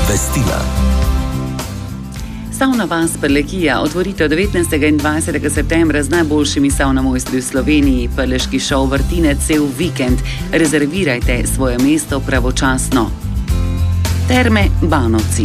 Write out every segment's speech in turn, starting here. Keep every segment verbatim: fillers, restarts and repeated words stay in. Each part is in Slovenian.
Obvestila. Savna vas Prlekija, otvoritev devetnajstega in dvajsetega septembra z najboljšimi savna mojstri v Sloveniji, prleški šov vrtine cel vikend. Rezervirajte svoje mesto pravočasno. Terme Banovci.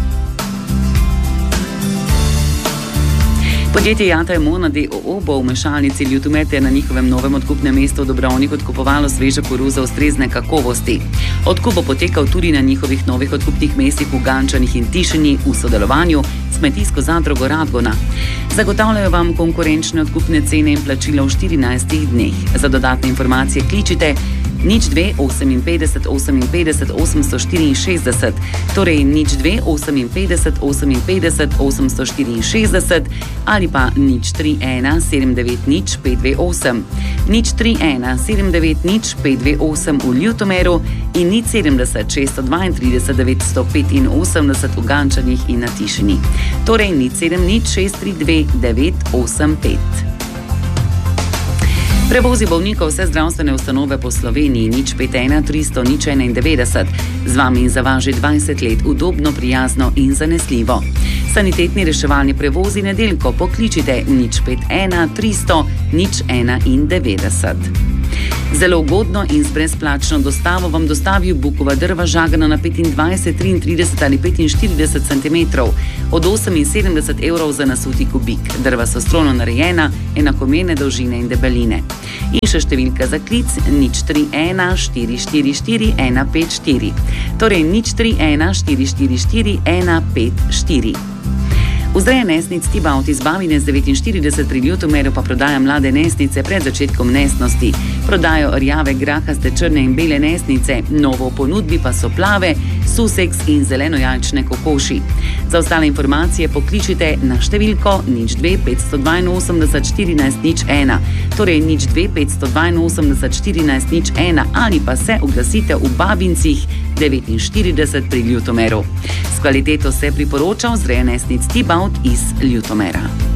Podjetje Jata Emona D O O bo v mešalnici Ljutomete na njihovem novem odkupnem mestu v Dobrovnik odkupovalo svežo koruzo ustrezne kakovosti. Odkup bo potekal tudi na njihovih novih odkupnih mestih v Gančanih in Tišini v sodelovanju s kmetijsko zadrugo Radgona. Zagotavljajo vam konkurenčne odkupne cene in plačilo v štirinajstih dneh. Za dodatne informacije kličite nič dve oseminpetdeset oseminpetdeset osemsto štiriinšestdeset, torej nič dve oseminpetdeset oseminpetdeset osemsto štiriinšestdeset ali pa nič tri ena sedem devet nič pet dve osem, nič tri ena sedem devet nič pet dve osem v Ljutomeru in nič sedemdeset šeststo dvaintrideset devetsto petinosemdeset v Gančanih in na Tišini. Torej nič sedem nič šest tri dve devet osem pet. Prevozi bolnikov vse zdravstvene ustanove po Sloveniji nič pet ena tristo nič enaindevetdeset. Z vami in za vas že dvajset let udobno, prijazno in zanesljivo. Sanitetni reševalni prevozi nedeljko pokličite nič pet ena tristo nič enaindevetdeset. Zelo ugodno in z brezplačno dostavo vam dostavijo bukova drva žagana na petindvajset, triintrideset ali petinštirideset centimetrov od oseminsedemdeset evrov za nasuti kubik. Drva so strojno narejena, enakomerne dolžine in debeline. In še številka za klic nič tri ena štiri štiri štiri ena pet štiri. Torej nič tri ena štiri štiri štiri ena pet štiri. Vzreja nesnic Tibaut iz Bavine z devetinštirideset pri Ljutomeru pa prodaja mlade nesnice pred začetkom nesnosti. Prodajo rjave, grahaste, črne in bele nesnice, novo v ponudbi pa so plave, suseks in zelenojajčne kokoši. Za ostale informacije pokličite na številko nič dve petsto dvainosemdeset štirinajst nič ena, torej nič dve petsto dvainosemdeset štirinajst nič ena ali pa se oglasite v Babincih devetinštirideset pri Ljutomeru. S kvaliteto se priporoča vzreja nesnic Tibaut iz Ljutomera.